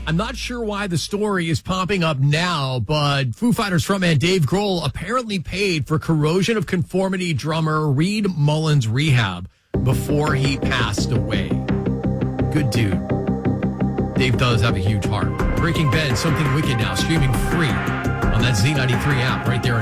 I'm not sure why the story is popping up now, but Foo Fighters frontman Dave Grohl apparently paid for Corrosion of Conformity drummer Reed Mullins' rehab before he passed away. Good dude. Dave does have a huge heart. Breaking Bad, Something Wicked now, streaming free on that Z93 app right there in